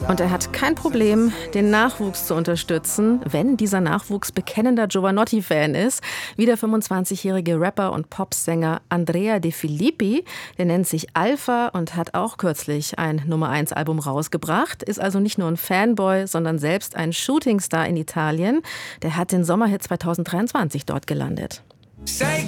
Und er hat kein Problem, den Nachwuchs zu unterstützen, wenn dieser Nachwuchs bekennender Jovanotti-Fan ist, wie der 25-jährige Rapper und Popsänger Andrea De Filippi. Der nennt sich Alpha und hat auch kürzlich ein Nummer-1-Album rausgebracht, ist also nicht nur ein Fanboy, sondern selbst ein Shootingstar in Italien. Der hat den Sommerhit 2023 dort gelandet.